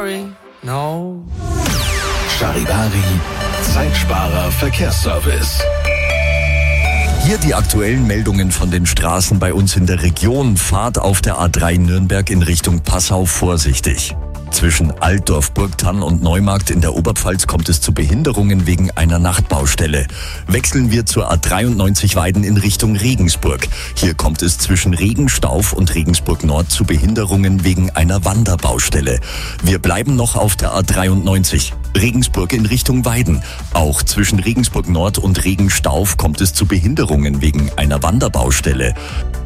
No. Charivari, Zeitsparer Verkehrsservice. Hier die aktuellen Meldungen von den Straßen bei uns in der Region. Fahrt auf der A3 Nürnberg in Richtung Passau vorsichtig. Zwischen Altdorf, Burgthann und Neumarkt in der Oberpfalz kommt es zu Behinderungen wegen einer Nachtbaustelle. Wechseln wir zur A93 Weiden in Richtung Regensburg. Hier kommt es zwischen Regenstauf und Regensburg Nord zu Behinderungen wegen einer Wanderbaustelle. Wir bleiben noch auf der A93. Regensburg in Richtung Weiden. Auch zwischen Regensburg Nord und Regenstauf kommt es zu Behinderungen wegen einer Wanderbaustelle.